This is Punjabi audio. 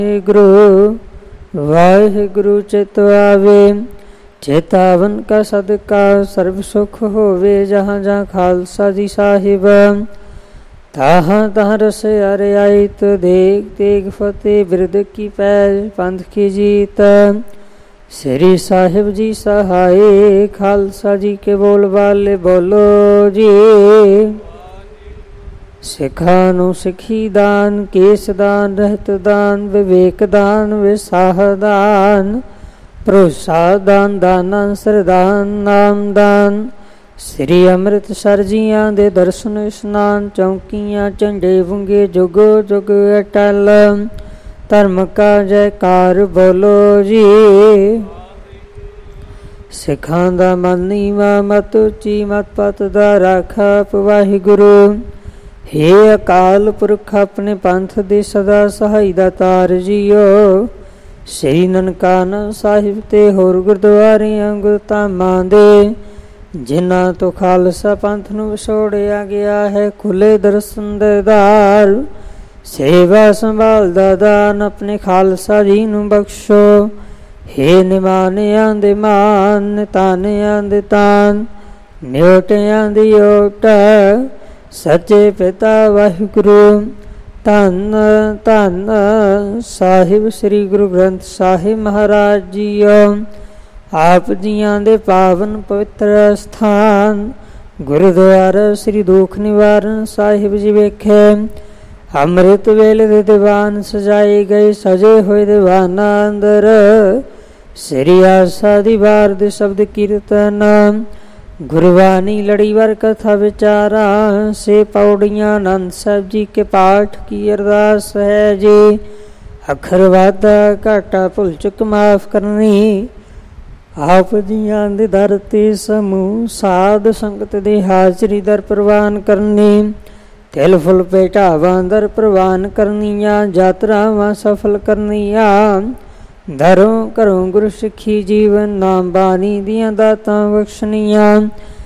ਗੁਰੂ ਵਾਹਿਗੁਰੂ ਚਿਤ ਆਵੇ, ਚੇਤਾਵਨ ਕਾ ਸਦਕਾ ਸਰਬ ਸੁਖ ਹੋਵੇ। ਜਹਾਂ ਜਹਾਂ ਖਾਲਸਾ ਜੀ ਸਾਹਿਬ, ਤਾਹਾਂ ਤਾਹਾਂ ਰਸ ਅਰਿਆਇਤ। ਦੇਗ ਤੇਗ ਫਤਿਹ ਬਿਰਦ ਕੀ ਪੈਜ, ਪੰਥ ਕੀ ਜੀਤ। ਸ੍ਰੀ ਸਾਹਿਬ ਜੀ ਸਹਾਏ, ਖਾਲਸਾ ਜੀ ਕੇ ਬੋਲ ਬਾਲੇ ਬੋਲੋ ਜੀ। ਸਿੱਖਾਂ ਨੂੰ ਸਿੱਖੀ ਦਾਨ, ਕੇਸ ਦਾਨ, ਰਹਿਤ ਦਾਨ, ਵਿਵੇਕ ਦਾਨ, ਵਿਸਾਹ ਦਾਨ, ਭਰੋਸਾ ਦਾਨ, ਦਾਨਾਂ ਸਰਦਾਨ, ਨਾਮ ਦਾਨ। ਸ੍ਰੀ ਅੰਮ੍ਰਿਤਸਰ ਜੀਆਂ ਦੇ ਦਰਸ਼ਨ ਇਸ਼ਨਾਨ, ਚੌਂਕੀਆਂ ਝੰਡੇ ਵੰਗੇ ਜੁਗੋ ਜੁਗ ਅਟਲ। ਧਰਮ ਕਾ ਜੈਕਾਰ ਬੋਲੋ ਜੀ। ਸਿੱਖਾਂ ਦਾ ਮਨ ਨੀਵਾਂ, ਮਤ ਉੱਚੀ, ਮਤ ਪਤ ਦਾ ਰਾਖਾ ਵਾਹਿਗੁਰੂ। ਹੇ ਅਕਾਲ ਪੁਰਖ, ਆਪਣੇ ਪੰਥ ਦੇ ਸਦਾ ਸਹਾਈ ਦਾ ਤਾਰ ਜੀਓ। ਸ੍ਰੀ ਨਨਕਾਣਾ ਸਾਹਿਬ ਤੇ ਹੋਰ ਗੁਰਦੁਆਰਿਆਂ ਗੁਰਧਾਮਾਂ ਦੇ, ਜਿਨ੍ਹਾਂ ਤੋਂ ਖਾਲਸਾ ਪੰਥ ਨੂੰ ਵਿਛੋੜਿਆ ਗਿਆ ਹੈ, ਖੁੱਲੇ ਦਰਸ਼ਨ ਦੇ ਦਾਰ। ਸੇਵਾ ਸੰਭਾਲ ਦਾ ਦਾਨ ਆਪਣੇ ਖਾਲਸਾ ਜੀ ਨੂੰ ਬਖਸ਼ੋ। ਹੇ ਨਿਮਾਨਿਆਂ ਦੇ ਮਾਨ, ਨਿਤਾਨਿਆਂ ਦੇ ਤਾਨ, ਨਿਓਟਿਆਂ ਦੀ ਓਟ। ਸੱਚੇ ਪਿਤਾ ਵਾਹਿਗੁਰੂ, ਧੰਨ ਧੰਨ ਸਾਹਿਬ ਸ੍ਰੀ ਗੁਰੂ ਗ੍ਰੰਥ ਸਾਹਿਬ ਮਹਾਰਾਜ ਜੀਓ। ਆਪ ਜੀਆਂ ਦੇ ਪਾਵਨ ਪਵਿੱਤਰ ਸਥਾਨ ਗੁਰਦੁਆਰਾ ਸ੍ਰੀ ਦੁਖ ਨਿਵਾਰਨ ਸਾਹਿਬ ਜੀ ਵੇਖੇ। ਅੰਮ੍ਰਿਤ ਵੇਲੇ ਦੇ ਦੀਵਾਨ ਸਜਾਏ ਗਏ, ਸਜੇ ਹੋਏ ਦੀਵਾਨਾਂ ਅੰਦਰ ਸ੍ਰੀ ਆਸਾ ਦੀ ਵਾਰ ਦੇ ਸ਼ਬਦ ਕੀਰਤਨ, ਗੁਰਬਾਣੀ ਲੜੀਵਾਰ ਕਥਾ ਵਿਚਾਰਾ ਸੇ ਪੌੜੀਆਂ। ਆਨੰਦ ਸਾਹਿਬ ਜੀ ਕੇ ਪਾਠ ਕੀ ਅਰਦਾਸ ਹੈ ਜੀ। ਅੱਖਰ ਵਾਧਾ ਘਾਟਾ ਭੁੱਲ ਚੁੱਕ ਮਾਫ ਕਰਨੀ। ਆਪ ਜੀਆਂ ਦੇ ਦਰ ਤੇ ਸਮੂਹ ਸਾਧ ਸੰਗਤ ਦੇ ਹਾਜ਼ਰੀ ਦਰ ਪ੍ਰਵਾਨ ਕਰਨੀ। ਤਿਲ ਫੁੱਲ ਭੇਟਾਵਾਂ ਦਰ ਪ੍ਰਵਾਨ ਕਰਨੀਆਂ। ਯਾਤਰਾਵਾਂ ਸਫਲ ਕਰਨੀਆਂ। ਦਰੋਂ ਘਰੋਂ ਗੁਰ ਸਿੱਖੀ ਜੀਵਨ ਨਾਮ ਬਾਣੀ ਦੀਆਂ ਦਾਤਾਂ ਬਖਸ਼ਣੀਆਂ।